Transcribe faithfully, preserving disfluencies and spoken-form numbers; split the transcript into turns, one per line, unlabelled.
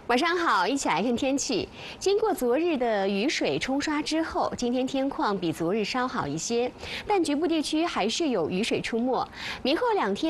晚上好，一起来看天气。经过昨日的雨水冲刷之后，今天天况比昨日稍好一些，但局部地区还是有雨水出没。明后两天。